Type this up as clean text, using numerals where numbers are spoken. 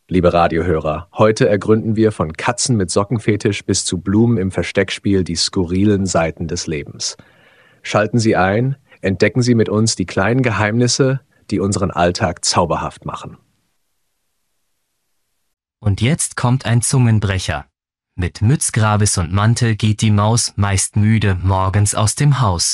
liebe Radiohörer. Heute ergründen wir von Katzen mit Sockenfetisch bis zu Blumen im Versteckspiel die skurrilen Seiten des Lebens. Schalten Sie ein, entdecken Sie mit uns die kleinen Geheimnisse, die unseren Alltag zauberhaft machen. Und jetzt kommt ein Zungenbrecher. Mit Mütz, Grabes und Mantel geht die Maus, meist müde, morgens aus dem Haus.